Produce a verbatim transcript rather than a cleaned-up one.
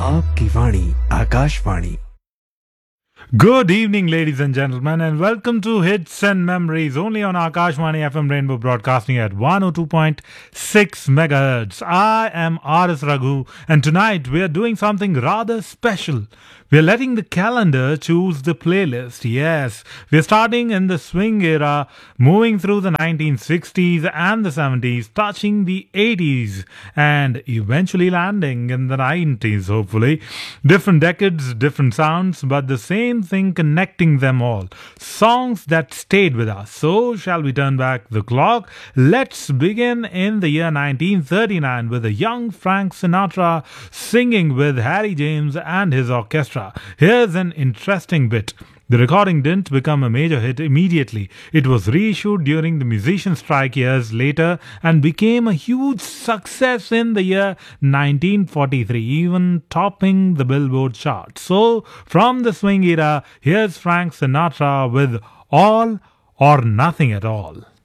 आपकी वाणी Akashvani. Good evening, ladies and gentlemen, and welcome to Hits and Memories, only on Akashvani F M Rainbow, broadcasting at one oh two point six megahertz. I am R S Raghu, and tonight we are doing something rather special. We are letting the calendar choose the playlist. Yes, we are starting in the swing era, moving through the nineteen sixties and the seventies, touching the eighties, and eventually landing in the nineties, hopefully. Different decades, different sounds, but the same thing connecting them all. Songs that stayed with us. So, shall we turn back the clock? Let's begin in the year nineteen thirty-nine with a young Frank Sinatra singing with Harry James and his orchestra. Here's an interesting bit. The recording didn't become a major hit immediately. It was reissued during the musician strike years later and became a huge success in the year nineteen forty-three, even topping the Billboard chart. So, from the swing era, here's Frank Sinatra with All or Nothing at All.